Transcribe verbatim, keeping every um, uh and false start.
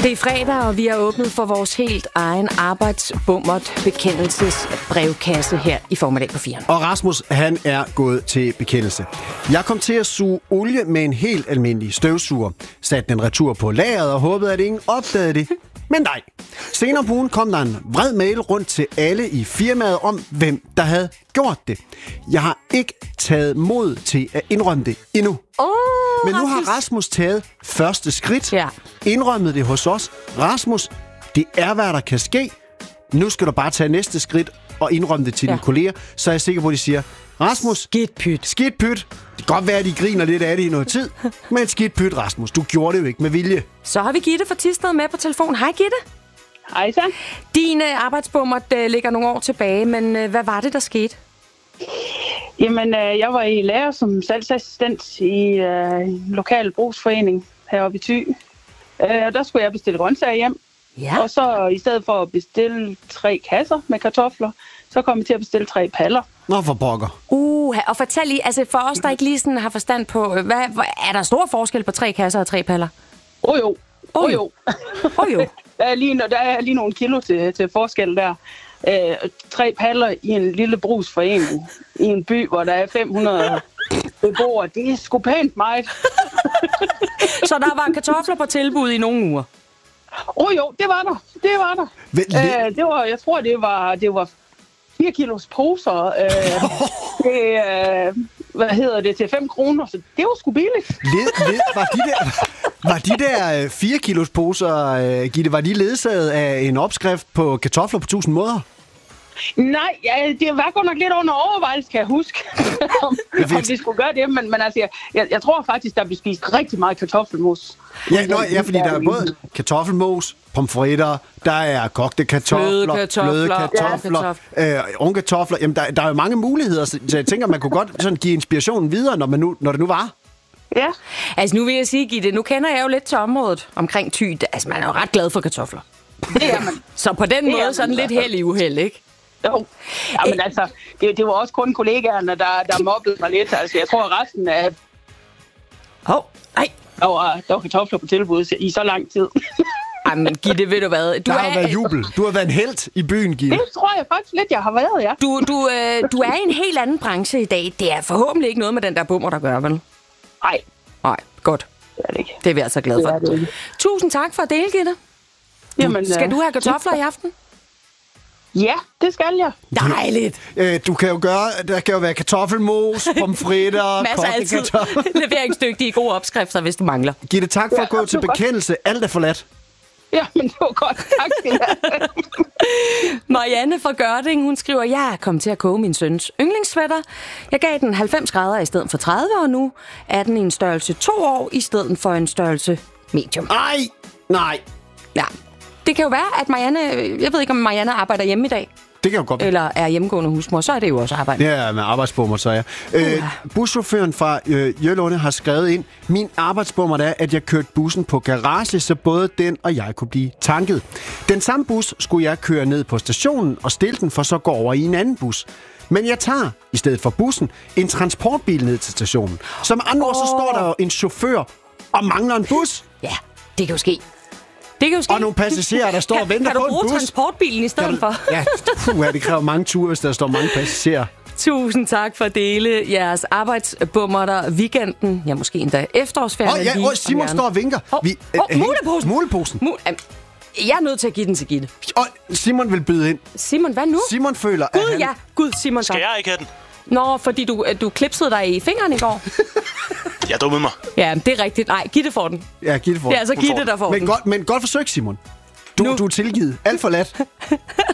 Det er fredag, og vi har åbnet for vores helt egen arbejdsbummert bekendelsesbrevkasse her i formiddag på firen. Og Rasmus, han er gået til bekendelse. Jeg kom til at suge olie med en helt almindelig støvsuger. Satte den retur på lageret og håbede, at ingen opdagede det. Men nej. Senere på ugen kom der en vred mail rundt til alle i firmaet om, hvem der havde gjort det. Jeg har ikke taget mod til at indrømme det endnu. Oh, Men nu Rasmus. har Rasmus taget første skridt. Ja. Indrømmet det hos os. Rasmus, det er, hvad der kan ske. Nu skal du bare tage næste skridt og indrømme det til Ja. dine kolleger. Så er jeg sikker på, at de siger, Rasmus, Skidt pyt. skidt pyt. Det kan godt være, at de griner lidt af det i noget tid. Men skidt pyt, Rasmus. Du gjorde det jo ikke med vilje. Så har vi Gitte fra Thisted med på telefon. Hej, Gitte. Hej så. Din uh, arbejdsbummert uh, ligger nogle år tilbage, men uh, hvad var det, der skete? Jamen, øh, jeg var i lærer som salgsassistent i øh, en lokal brugsforening heroppe i Thy. Øh, og der skulle jeg bestille grøntsager hjem. Ja. Og så i stedet for at bestille tre kasser med kartofler, så kom jeg til at bestille tre paller. Nå, for pokker. Uh, og fortæl lige, altså for os, der ikke lige sådan har forstand på, hvad, hvad, er der stor forskel på tre kasser og tre paller? Åh oh, jo, åh oh, jo. Oh, jo. Der er lige, der er lige nogle kilo til, til forskel der. Øh, tre paller i en lille brugsforening i en by, hvor der er fem hundrede beboere. Det er sgu pænt meget. Så der var kartofler på tilbud i nogle uger? Åh oh, jo, det var der. Det var der. Vent lidt. Øh, det var, jeg tror, det var, det var fire kilos poser. Øh, det, øh, hvad hedder det, til fem kroner. Så det var sgu billigt. Led, led, var de der, var de der øh, fire kilos poser, øh, Gitte, var de ledsaget af en opskrift på kartofler på tusind måder? Nej, ja, det var godt nok lidt under overvejelse, kan jeg huske, om, om vi skulle gøre det. Men, men altså, jeg, jeg tror faktisk, der bliver spist rigtig meget kartoffelmos. Ja, nøj, ja, fordi der er både kartoffelmos, pomfritter, der er kogte kartofler, Flødekartofler, bløde kartofler, ja, øh, ungkartofler. Jamen, der, der er jo mange muligheder, så jeg tænker, man kunne godt sådan give inspirationen videre, når, man nu, når det nu var. Ja. Altså nu vil jeg sige, Gitte, nu kender jeg jo lidt til området omkring Thy. Altså man er jo ret glad for kartofler. Det er man. Så på den Det er måde man sådan i lidt hvert fald. held i uheld, ikke? Jo. Ja, men altså, det, det var også kun kollegaerne, der, der mobbede mig lidt. Altså, jeg tror, resten af... Hov, oh, nej. Der var, der var kartofler på tilbud i så lang tid. Ej, men Gitte, ved du hvad? Du Der har været jubel. Du har været en helt i byen, Gitte. Det tror jeg faktisk lidt, jeg har været, ja. Du, du, øh, du er i en helt anden branche i dag. Det er forhåbentlig ikke noget med den der bummer, der gør, vel? Nej, Nej, godt. det er det ikke. Det er vi altså glade Det for. er det ikke. Tusind tak for at dele, Gitte. Jamen, Skal øh, du have kartofler i aften? Ja, det skal jeg. Dejligt. Øh, du kan jo gøre, der kan jo være kartoffelmos, pomfritter, Masser kogte altid kartofler. leveringsdygtige gode opskrifter, hvis du mangler. Gitte, tak for at Ja, gå til det var godt. bekendelse. Alt er forladt. Ja, men det var godt. Tak skal jeg have. Marianne fra Gørding, hun skriver, jeg er kommet til at koge min søns yndlingssweater. Jeg gav den halvfems grader i stedet for tredive, og nu er den i en størrelse to år i stedet for en størrelse medium. Ej, nej. Ja. Det kan jo være, at Marianne, jeg ved ikke, om Marianne arbejder hjemme i dag, Det kan jo godt være. eller er hjemmegående husmor, så er det jo også arbejde. Ja, med arbejdsbummer, så ja. Øh, buschaufføren fra øh, Jølunde har skrevet ind, min arbejdsbummer er, at jeg kørte bussen på garage, så både den og jeg kunne blive tanket. Den samme bus skulle jeg køre ned på stationen og stille den, for så gå over i en anden bus. Men jeg tager, i stedet for bussen, en transportbil ned til stationen. Som andre ord, så står der jo en chauffør og mangler en bus. Ja, det kan jo ske. Det kan jo ske. Og nogle passagerer, der står og venter kan på du en bruge bus. transportbilen i stedet Kan du- for? Ja, puh, det kræver mange ture, hvis der står mange passagerer. Tusind tak for at dele jeres arbejdsbummer der weekenden. Ja, måske endda efterårsferien. Åh, ja, lige åh, om Simon hjørnet. står og vinker. Hov, Vi, hov, øh, hæng- muleposen. Muleposen. Mu- Am, jeg er nødt til at give den til Gitte. Og Simon vil byde ind. Simon, hvad nu? Simon føler, at Gud, han... ja. Gud, Simon. Skal tak. jeg ikke have den? Nå, fordi du, du klipsede dig i fingeren i går. Jeg dummede mig. Ja, det er rigtigt. Nej, Gitte får den. Ja, Gitte får Det er altså Hun får Gitte, den. der får men den. godt, men godt forsøgt, Simon. Du, Nu. du er tilgivet. Alt for lat.